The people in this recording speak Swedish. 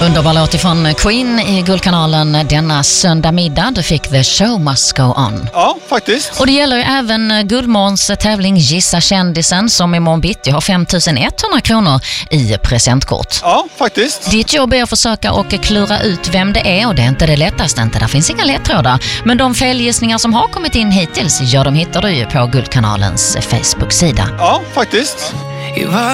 Underbar låt ifrån Queen i Guldkanalen denna söndag middag. Du fick The Show Must Go On. Ja, faktiskt. Och det gäller ju även Guldmorgons tävling Gissa kändisen som imorgon bitti har 5 100 kronor i presentkort. Ja, faktiskt. Ditt jobb är att försöka och klura ut vem det är och det är inte det lättaste inte. Där finns inga ledtrådar. Men de felgissningar som har kommit in hittills, ja, de hittar du ju på Guldkanalens Facebook-sida. Ja, faktiskt.